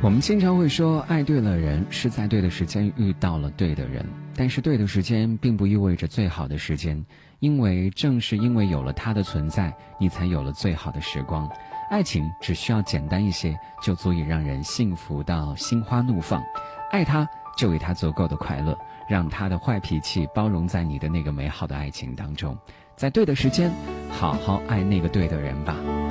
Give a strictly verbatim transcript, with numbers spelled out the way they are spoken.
我们经常会说爱对了人是在对的时间遇到了对的人，但是对的时间并不意味着最好的时间，因为正是因为有了他的存在，你才有了最好的时光。爱情只需要简单一些，就足以让人幸福到心花怒放。爱他就给他足够的快乐，让他的坏脾气包容在你的那个美好的爱情当中，在对的时间好好爱那个对的人吧。